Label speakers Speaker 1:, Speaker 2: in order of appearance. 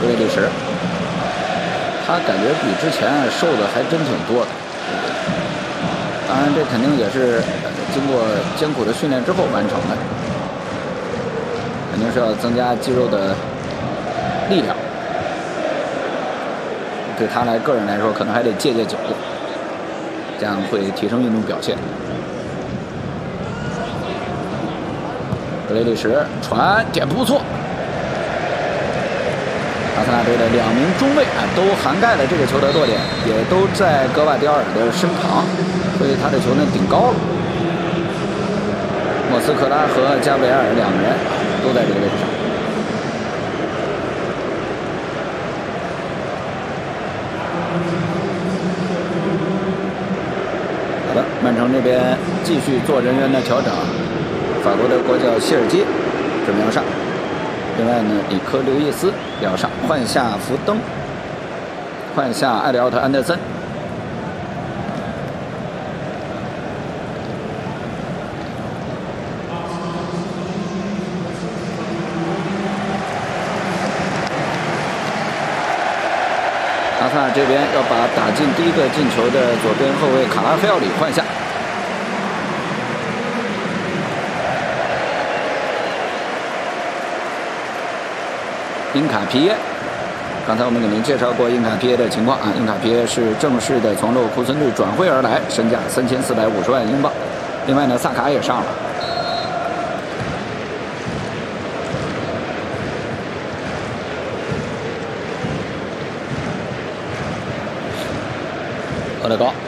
Speaker 1: 格雷利什，他感觉比之前瘦的还真挺多的。当然，这肯定也是经过艰苦的训练之后完成的，肯定是要增加肌肉的力量。对他个人来说，可能还得戒酒，这样会提升运动表现。格雷利什传点不错，阿森纳队的2名中卫都涵盖了这个球的落点，也都在格瓦迪奥尔的身旁，所以他的球呢顶高了。莫斯科拉和加维尔2个人都在这个位置上。好的，曼城这边继续做人员的调整，法国的国脚希尔基准备要上，另外呢，里科刘易斯要上，换下福登，换下埃里奥特安德森。阿森纳这边要把打进第1个进球的左边后卫卡拉菲奥里换下。因卡皮耶，刚才我们给您介绍过因卡皮耶的情况啊。因卡皮耶是正式的从勒沃库森队转会而来，身价3450万英镑。另外呢，萨卡也上了。厄德高